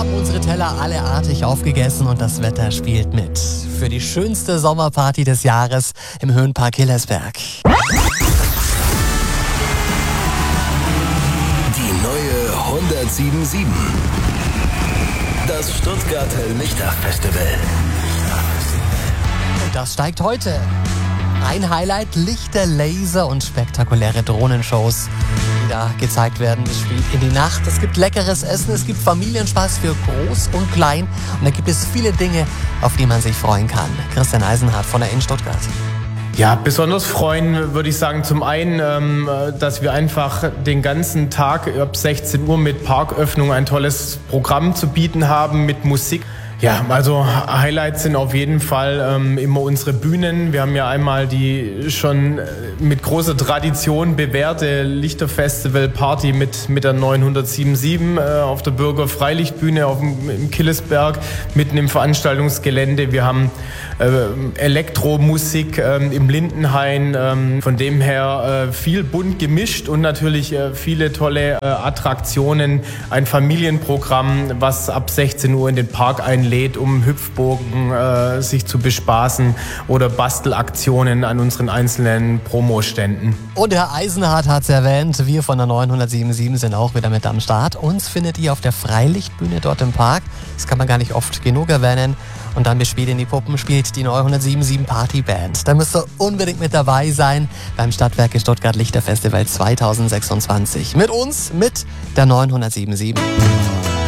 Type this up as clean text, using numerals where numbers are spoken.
haben unsere Teller alle artig aufgegessen und das Wetter spielt mit. Für die schönste Sommerparty des Jahres im Höhenpark Hillersberg. Die neue 107.7. Das Stuttgarter Lichterfestival. Und das steigt heute. Ein Highlight: Lichter, Laser und spektakuläre Drohnenshows, die da gezeigt werden. Es spielt in die Nacht, es gibt leckeres Essen, es gibt Familienspaß für Groß und Klein und da gibt es viele Dinge, auf die man sich freuen kann. Christian Eisenhardt von der in Stuttgart. Ja, besonders freuen würde ich sagen, zum einen, dass wir einfach den ganzen Tag ab 16 Uhr mit Parköffnung ein tolles Programm zu bieten haben mit Musik. Ja, also Highlights sind auf jeden Fall immer unsere Bühnen. Wir haben ja einmal die schon mit großer Tradition bewährte Lichterfestival-Party mit der 907.7 auf der Bürger-Freilichtbühne im Killesberg, mitten im Veranstaltungsgelände. Wir haben Elektromusik im Lindenhain, von dem her viel bunt gemischt und natürlich viele tolle Attraktionen. Ein Familienprogramm, was ab 16 Uhr in den Park einlädt, um Hüpfburgen sich zu bespaßen oder Bastelaktionen an unseren einzelnen Promoständen. Und Herr Eisenhardt hat es erwähnt, wir von der 907.7 sind auch wieder mit am Start. Uns findet ihr auf der Freilichtbühne dort im Park. Das kann man gar nicht oft genug erwähnen. Und dann bis spät in die Puppen spielt die 907.7 Partyband. Da müsst ihr unbedingt mit dabei sein beim Stadtwerke Stuttgart Lichterfestival 2026. Mit uns, mit der 907.7.